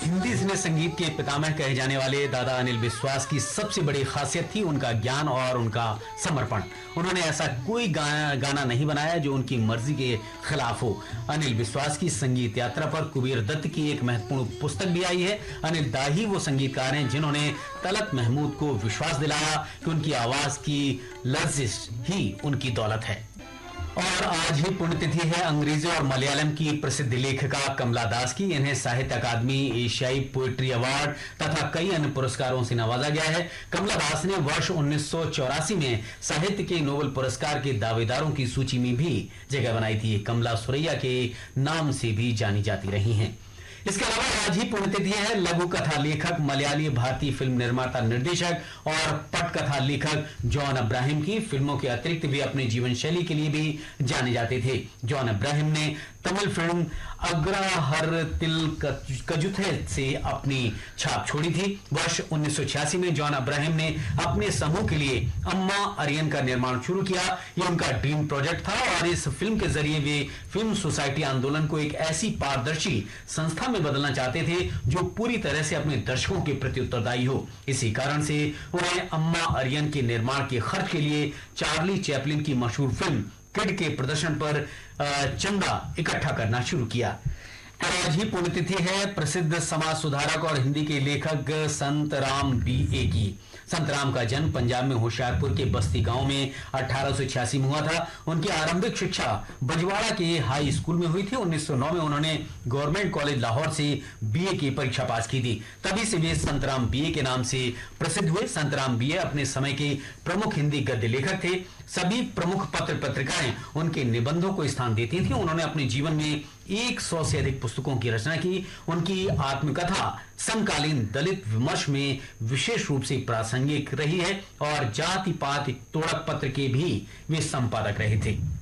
हिंदी सिने संगीत के पितामह कहे जाने वाले दादा अनिल विश्वास की सबसे बड़ी खासियत थी उनका ज्ञान और उनका समर्पण। उन्होंने ऐसा कोई गाना नहीं बनाया जो उनकी मर्जी के खिलाफ हो। अनिल विश्वास की संगीत यात्रा पर कुबेर दत्त की एक महत्वपूर्ण पुस्तक भी आई है। अनिल दा ही वो संगीतकार हैं जिन्होंने तलत महमूद को विश्वास दिलाया कि उनकी आवाज की लर्जिश ही उनकी दौलत है। और आज ही पुण्यतिथि है अंग्रेजी और मलयालम की प्रसिद्ध लेखिका कमला दास की। इन्हें साहित्य अकादमी, एशियाई पोएट्री अवार्ड तथा कई अन्य पुरस्कारों से नवाजा गया है। कमला दास ने वर्ष 1984 में साहित्य के नोबेल पुरस्कार के दावेदारों की सूची में भी जगह बनाई थी। कमला सुरैया के नाम से भी जानी जाती रही हैं। इसके अलावा आज ही पुण्यतिथि है लघु कथा लेखक, मलयाली भारतीय फिल्म निर्माता, निर्देशक और पटकथा लेखक जॉन अब्राहम की। फिल्मों के अतिरिक्त वे अपने जीवन शैली के लिए भी जाने जाते थे। जॉन अब्राहम ने तमिल फिल्म अग्रहरतिल कजुथे से अपनी छाप छोड़ी थी। वर्ष 1986 में जॉन अब्राहम ने अपने समूह के लिए अम्मा अरियन का निर्माण शुरू किया। यह उनका ड्रीम प्रोजेक्ट था और इस फिल्म के जरिए वे फिल्म सोसाइटी आंदोलन को एक ऐसी पारदर्शी संस्था में बदलना चाहते थे जो पूरी तरह से अपने दर्शकों के प्रति उत्तरदायी हो। इसी कारण से उन्हें अम्मा अरियन के निर्माण के खर्च के लिए चार्ली चैपलिन की मशहूर फिल्म किड के प्रदर्शन पर चंदा इकट्ठा करना शुरू किया। आज ही पुण्यतिथि है प्रसिद्ध समाज सुधारक और हिंदी के लेखक संत राम बीए की। संत राम का जन्म पंजाब में होशियारपुर के बस्ती गांव में 1886 में हुआ था। उनकी आरंभिक शिक्षा बजवाड़ा के हाई स्कूल में हुई थी। 1909 में उन्होंने गवर्नमेंट कॉलेज लाहौर से बीए की परीक्षा पास की थी। तभी से वे संत राम बीए के नाम से प्रसिद्ध हुए। संत राम बीए अपने समय के प्रमुख हिंदी गद्य लेखक थे। सभी प्रमुख पत्र पत्रिकाएं उनके निबंधों को स्थान देती थी। उन्होंने अपने जीवन में 100 से अधिक पुस्तकों की रचना की। उनकी आत्मकथा समकालीन दलित विमर्श में विशेष रूप से प्रासंगिक रही है और जाति पात तोड़क पत्र के भी वे संपादक रहे थे।